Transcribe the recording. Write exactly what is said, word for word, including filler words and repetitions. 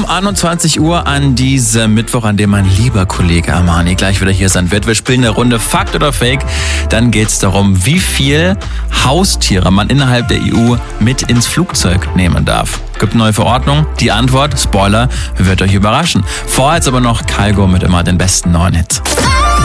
einundzwanzig Uhr an diesem Mittwoch, an dem mein lieber Kollege Armani gleich wieder hier sein wird. Wir spielen eine Runde Fakt oder Fake. Dann geht es darum, wie viel Haustiere man innerhalb der E U mit ins Flugzeug nehmen darf. Gibt eine neue Verordnung. Die Antwort, Spoiler, wird euch überraschen. Vorher jetzt aber noch Kygo mit immer den besten neuen Hits.